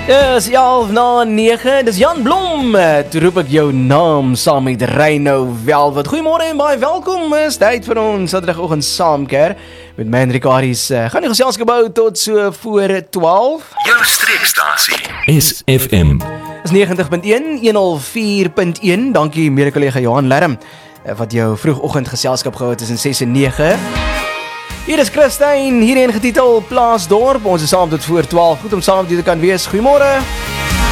Dis 8:30, dis Jan Blom. Toe roep ek jou naam saam met Reino Velvet. Goeiemôre en baie welkom. Is tyd vir ons Saterdagoggend saamkeer met my en Ricardis. Gaan die geselskap hou tot so voor 12. Jou streekstasie SFM. Dis 90.1, 104.1. Dankie mede kollega Johan Lerm wat jou vroegoggend geselskap gehou het tussen 6 en 9. Hier is Christine, hierheen getitel Plaasdorp. Ons is saam tot voor 12. Goed om saam met julle te kan wees. Goeiemôre.